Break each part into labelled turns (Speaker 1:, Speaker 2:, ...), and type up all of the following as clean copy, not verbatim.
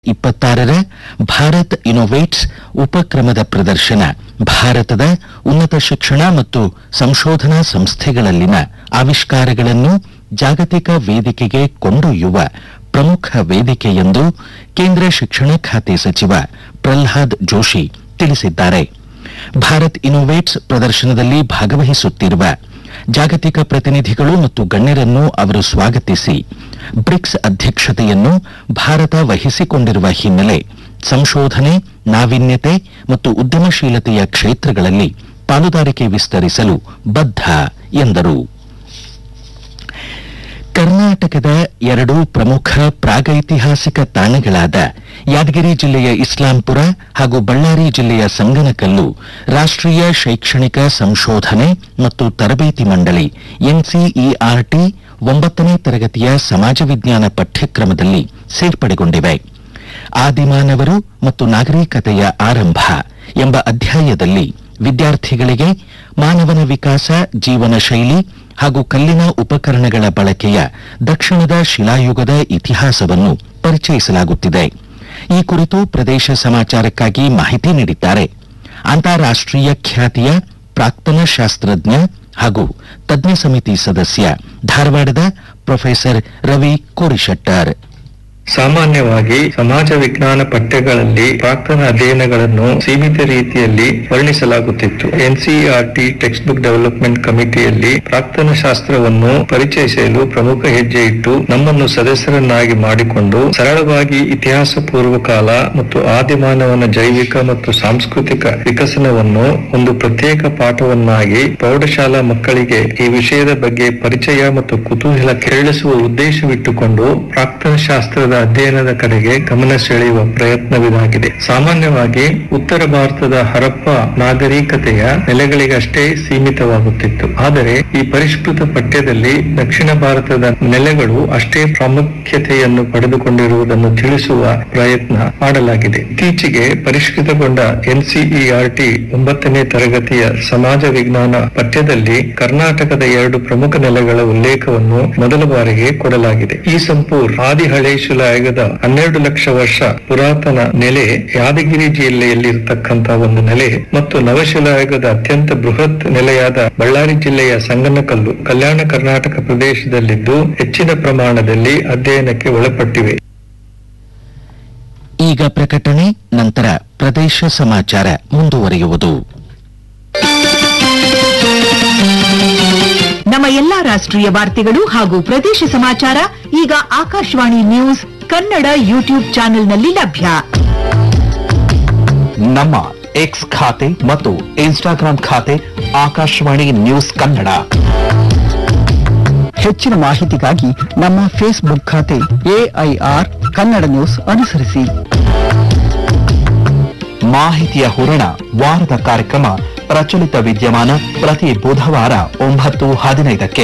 Speaker 1: 26ರ Bharat innovates ಉಪಕ್ರಮದ ಪ್ರದರ್ಶನ ಭಾರತದ ಉನ್ನತ ಶಿಕ್ಷಣ ಮತ್ತು ಸಂಶೋಧನಾ ಸಂಸ್ಥೆಗಳಲ್ಲಿನ ಆವಿಷ್ಕಾರಗಳನ್ನು ಜಾಗತಿಕ ವೇದಿಕೆಗೆ ಕೊಂಡೊಯ್ಯುವ ಪ್ರಮುಖ ವೇದಿಕೆ ಎಂದು ಕೇಂದ್ರ ಶಿಕ್ಷಣ ಖಾತೆ ಸಚಿವ ಪ್ರಹ್ಲಾದ್ ಜೋಶಿ ತಿಳಿಸಿದ್ದಾರೆ. ಭಾರತ್ ಇನ್ನೋವೇಟ್ಸ್ ಪ್ರದರ್ಶನದಲ್ಲಿ ಭಾಗವಹಿಸುತ್ತಿರುವ ಜಾಗತಿಕ ಪ್ರತಿನಿಧಿಗಳು ಮತ್ತು ಗಣ್ಯರನ್ನು ಅವರು ಸ್ವಾಗತಿಸಿ ಬ್ರಿಕ್ಸ್ ಅಧ್ಯಕ್ಷತೆಯನ್ನು ಭಾರತ ವಹಿಸಿಕೊಂಡಿರುವ ಹಿನ್ನೆಲೆ ಸಂಶೋಧನೆ, ನಾವೀನ್ಯತೆ ಮತ್ತು ಉದ್ಯಮಶೀಲತೆಯ ಕ್ಷೇತ್ರಗಳಲ್ಲಿ ಪಾಲುದಾರಿಕೆ ವಿಸ್ತರಿಸಲು ಬದ್ಧ ಎಂದರು. ಕರ್ನಾಟಕದ ಎರಡು ಪ್ರಮುಖ ಪ್ರಾಗೈತಿಹಾಸಿಕ ತಾಣಗಳಾದ ಯಾದಗಿರಿ ಜಿಲ್ಲೆಯ ಇಸ್ಲಾಂಪುರ ಹಾಗೂ ಬಳ್ಳಾರಿ ಜಿಲ್ಲೆಯ ಸಂಗನಕಲ್ಲು ರಾಷ್ಟ್ರೀಯ ಶೈಕ್ಷಣಿಕ ಸಂಶೋಧನೆ ಮತ್ತು ತರಬೇತಿ ಮಂಡಳಿ ಎನ್ಸಿಇಆರ್ಟಿ 9ನೇ ತರಗತಿಯ ಸಮಾಜ ವಿಜ್ಞಾನ ಪಠ್ಯಕ್ರಮದಲ್ಲಿ ಸೇರ್ಪಡೆಗೊಂಡಿವೆ. ಆದಿಮಾನವರು ಮತ್ತು ನಾಗರಿಕತೆಯ ಆರಂಭ ಎಂಬ ಅಧ್ಯಾಯದಲ್ಲಿ ವಿದ್ಯಾರ್ಥಿಗಳಿಗೆ ಮಾನವನ ವಿಕಾಸ, ಜೀವನ ಶೈಲಿ ಹಾಗೂ ಕಲ್ಲಿನ ಉಪಕರಣಗಳ ಬಳಕೆಯ ದಕ್ಷಿಣದ ಶಿಲಾಯುಗದ ಇತಿಹಾಸವನ್ನು ಪರಿಚಯಿಸಲಾಗುತ್ತಿದೆ. ಈ ಕುರಿತು ಪ್ರದೇಶ ಸಮಾಚಾರಕ್ಕಾಗಿ ಮಾಹಿತಿ ನೀಡಿದ್ದಾರೆ ಅಂತಾರಾಷ್ಟ್ರೀಯ ಖ್ಯಾತಿಯ ಪ್ರಾಕ್ತನ ಶಾಸ್ತ್ರಜ್ಞ ಹಾಗೂ ತಜ್ಞ ಸಮಿತಿ ಸದಸ್ಯ ಧಾರವಾಡದ ಪ್ರೊಫೆಸರ್ ರವಿ ಕೋರಿಶೆಟ್ಟರ್.
Speaker 2: ಸಾಮಾನ್ಯವಾಗಿ ಸಮಾಜ ವಿಜ್ಞಾನ ಪಠ್ಯಗಳಲ್ಲಿ ಪ್ರಾಕ್ತನ ಅಧ್ಯಯನಗಳನ್ನು ಸೀಮಿತ ರೀತಿಯಲ್ಲಿ ವರ್ಣಿಸಲಾಗುತ್ತಿತ್ತು. ಎನ್ಸಿಇಆರ್ಟಿ ಟೆಕ್ಸ್ಟ್ ಬುಕ್ ಡೆವಲಪ್ಮೆಂಟ್ ಕಮಿಟಿಯಲ್ಲಿ ಪ್ರಾಕ್ತನ ಶಾಸ್ತ್ರವನ್ನು ಪರಿಚಯಿಸಲು ಪ್ರಮುಖ ಹೆಜ್ಜೆ ಇಟ್ಟು ನಮ್ಮನ್ನು ಸದಸ್ಯರನ್ನಾಗಿ ಮಾಡಿಕೊಂಡು ಸರಳವಾಗಿ ಇತಿಹಾಸ ಪೂರ್ವ ಕಾಲ ಮತ್ತು ಆದಿಮಾನವನ ಜೈವಿಕ ಮತ್ತು ಸಾಂಸ್ಕೃತಿಕ ವಿಕಸನವನ್ನು ಒಂದು ಪ್ರತ್ಯೇಕ ಪಾಠವನ್ನಾಗಿ ಪ್ರೌಢಶಾಲಾ ಮಕ್ಕಳಿಗೆ ಈ ವಿಷಯದ ಬಗ್ಗೆ ಪರಿಚಯ ಮತ್ತು ಕುತೂಹಲ ಕೆರಳಿಸುವ ಉದ್ದೇಶವಿಟ್ಟುಕೊಂಡು ಪ್ರಾಕ್ತನ ಶಾಸ್ತ್ರದ ಅಧ್ಯಯನದ ಕಡೆಗೆ ಗಮನ ಸೆಳೆಯುವ ಪ್ರಯತ್ನವಿದಾಗಿದೆ. ಸಾಮಾನ್ಯವಾಗಿ ಉತ್ತರ ಭಾರತದ ಹರಪ್ಪ ನಾಗರಿಕತೆಯ ನೆಲೆಗಳಿಗಷ್ಟೇ ಸೀಮಿತವಾಗುತ್ತಿತ್ತು. ಆದರೆ ಈ ಪರಿಷ್ಕೃತ ಪಠ್ಯದಲ್ಲಿ ದಕ್ಷಿಣ ಭಾರತದ ನೆಲೆಗಳು ಅಷ್ಟೇ ಪ್ರಾಮುಖ್ಯತೆಯನ್ನು ಪಡೆದುಕೊಂಡಿರುವುದನ್ನು ತಿಳಿಸುವ ಪ್ರಯತ್ನ ಮಾಡಲಾಗಿದೆ. ಇತ್ತೀಚೆಗೆ ಪರಿಷ್ಕೃತಗೊಂಡ ಎನ್ಸಿಇಆರ್ಟಿ 9ನೇ ತರಗತಿಯ ಸಮಾಜ ವಿಜ್ಞಾನ ಪಠ್ಯದಲ್ಲಿ ಕರ್ನಾಟಕದ ಎರಡು ಪ್ರಮುಖ ನೆಲೆಗಳ ಉಲ್ಲೇಖವನ್ನು ಮೊದಲ ಬಾರಿಗೆ ಕೊಡಲಾಗಿದೆ. ಈ ಸಂಪೂರ್ಣ ಆದಿಹಳೆ ಶಿಲಾಯುಗದ 12 ಲಕ್ಷ ವರ್ಷ ಪುರಾತನ ನೆಲೆ ಯಾದಗಿರಿ ಜಿಲ್ಲೆಯಲ್ಲಿರತಕ್ಕಂಥ ಒಂದು ನೆಲೆ ಮತ್ತು ನವಶಿಲಾಯುಗದ ಅತ್ಯಂತ ಬೃಹತ್ ನೆಲೆಯಾದ ಬಳ್ಳಾರಿ ಜಿಲ್ಲೆಯ ಸಂಗನಕಲ್ಲು ಕಲ್ಯಾಣ ಕರ್ನಾಟಕ ಪ್ರದೇಶದಲ್ಲಿದ್ದು ಹೆಚ್ಚಿನ ಪ್ರಮಾಣದಲ್ಲಿ ಅಧ್ಯಯನಕ್ಕೆ ಒಳಪಟ್ಟಿವೆ.
Speaker 1: ಈಗ ಪ್ರಕಟಣೆ, ನಂತರ ಪ್ರದೇಶ ಸಮಾಚಾರ ಮುಂದುವರಿಯುವುದು.
Speaker 3: ನಮ್ಮ ಎಲ್ಲಾ ರಾಷ್ಟ್ರೀಯ ವಾರ್ತೆಗಳು ಹಾಗೂ ಪ್ರದೇಶ ಸಮಾಚಾರ ಈಗ ಆಕಾಶವಾಣಿ ನ್ಯೂಸ್ ಕನ್ನಡ ಯೂಟ್ಯೂಬ್ ಚಾನೆಲ್ನಲ್ಲಿ ಲಭ್ಯ.
Speaker 4: ನಮ್ಮ ಎಕ್ಸ್ ಖಾತೆ ಮತ್ತು ಇನ್ಸ್ಟಾಗ್ರಾಂ ಖಾತೆ ಆಕಾಶವಾಣಿ ನ್ಯೂಸ್ ಕನ್ನಡ.
Speaker 5: ಹೆಚ್ಚಿನ ಮಾಹಿತಿಗಾಗಿ ನಮ್ಮ ಫೇಸ್ಬುಕ್ ಖಾತೆ ಎಐಆರ್ ಕನ್ನಡ ನ್ಯೂಸ್ ಅನುಸರಿಸಿ.
Speaker 4: ಮಾಹಿತಿಯ ಹೂರಣ ವಾರದ ಕಾರ್ಯಕ್ರಮ ಪ್ರಚಲಿತ ವಿದ್ಯಮಾನ ಪ್ರತಿ ಬುಧವಾರ 9:15ಕ್ಕೆ.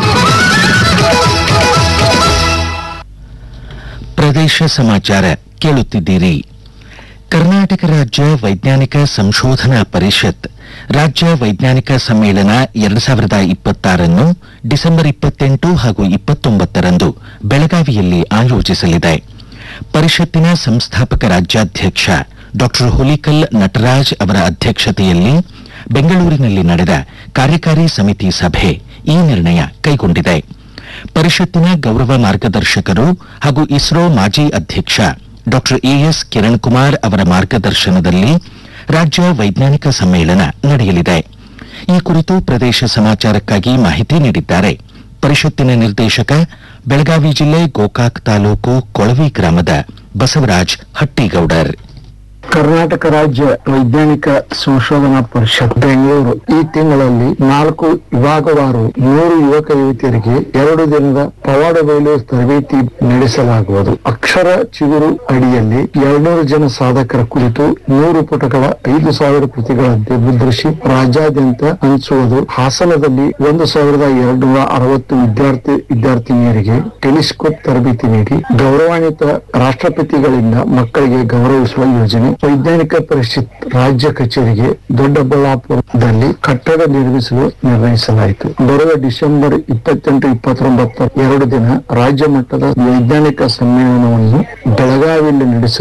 Speaker 1: ಪ್ರದೇಶ ಸಮಾಚಾರ ಕೇಳುತ್ತಿದ್ದೀರಿ. ಕರ್ನಾಟಕ ರಾಜ್ಯ ವೈಜ್ಞಾನಿಕ ಸಂಶೋಧನಾ ಪರಿಷತ್ ರಾಜ್ಯ ವೈಜ್ಞಾನಿಕ ಸಮ್ಮೇಳನ 2026 ಡಿಸೆಂಬರ್ 28 ಹಾಗೂ 29ರಂದು ಬೆಳಗಾವಿಯಲ್ಲಿ ಆಯೋಜಿಸಲಿದೆ. ಪರಿಷತ್ತಿನ ಸಂಸ್ಥಾಪಕ ರಾಜ್ಯಾಧ್ಯಕ್ಷ ಡಾ ಹುಲಿಕಲ್ ನಟರಾಜ್ ಅವರ ಅಧ್ಯಕ್ಷತೆಯಲ್ಲಿ ಬೆಂಗಳೂರಿನಲ್ಲಿ ನಡೆದ ಕಾರ್ಯಕಾರಿ ಸಮಿತಿ ಸಭೆ ಈ ನಿರ್ಣಯ ಕೈಗೊಂಡಿದೆ. ಪರಿಷತ್ತಿನ ಗೌರವ ಮಾರ್ಗದರ್ಶಕರು ಹಾಗೂ ಇಸ್ರೋ ಮಾಜಿ ಅಧ್ಯಕ್ಷ ಡಾ ಎಎಸ್ ಕಿರಣ್ ಕುಮಾರ್ ಅವರ ಮಾರ್ಗದರ್ಶನದಲ್ಲಿ ರಾಜ್ಯ ವೈಜ್ಞಾನಿಕ ಸಮ್ಮೇಳನ ನಡೆಯಲಿದೆ. ಈ ಕುರಿತು ಪ್ರದೇಶ ಸಮಾಚಾರಕ್ಕಾಗಿ ಮಾಹಿತಿ ನೀಡಿದ್ದಾರೆ ಪರಿಷತ್ತಿನ ನಿರ್ದೇಶಕ, ಬೆಳಗಾವಿ ಜಿಲ್ಲೆ ಗೋಕಾಕ್ ತಾಲೂಕು ಕೊಳವಿ ಗ್ರಾಮದ ಬಸವರಾಜ್ ಹಟ್ಟಿಗೌಡರ್.
Speaker 6: ಕರ್ನಾಟಕ ರಾಜ್ಯ ವೈಜ್ಞಾನಿಕ ಸಂಶೋಧನಾ ಪರಿಷತ್ ಬೆಂಗಳೂರು ಈ ತಿಂಗಳಲ್ಲಿ 4 ವಿಭಾಗವಾರು 100 ಯುವಕ ಯುವತಿಯರಿಗೆ 2 ದಿನದ ಪವಾಡವೇಲು ತರಬೇತಿ ನಡೆಸಲಾಗುವುದು. ಅಕ್ಷರ ಚಿಗುರು ಅಡಿಯಲ್ಲಿ 200 ಜನ ಸಾಧಕರ ಕುರಿತು 100 ಪುಟಗಳ 5,000 ಪ್ರತಿಗಳಂತೆ ಮುದ್ರಿಸಿ ರಾಜ್ಯಾದ್ಯಂತ ಹಂಚುವುದು. ಹಾಸನದಲ್ಲಿ 1,260 ವಿದ್ಯಾರ್ಥಿನಿಯರಿಗೆ ಟೆಲಿಸ್ಕೋಪ್ ತರಬೇತಿ ನೀಡಿ ಗೌರವಾನ್ವಿತ ರಾಷ್ಟ್ರಪತಿಗಳಿಂದ ಮಕ್ಕಳಿಗೆ ಗೌರವಿಸುವ ಯೋಜನೆ. ವೈಜ್ಞಾನಿಕ ಪರಿಷತ್ ರಾಜ್ಯ ಕಚೇರಿಗೆ ದೊಡ್ಡಬಳ್ಳಾಪುರದಲ್ಲಿ ಕಟ್ಟಡ ನಿರ್ಮಿಸಲು ನಿರ್ಣಯಿಸಲಾಯಿತು. ಬರುವ ಡಿಸೆಂಬರ್ 28, 29 2 ದಿನ ರಾಜ್ಯ ಮಟ್ಟದ ವೈಜ್ಞಾನಿಕ ಸಮ್ಮೇಳನವನ್ನು ಬೆಳಗಾವಿಯಲ್ಲಿ ನಡೆಸಲು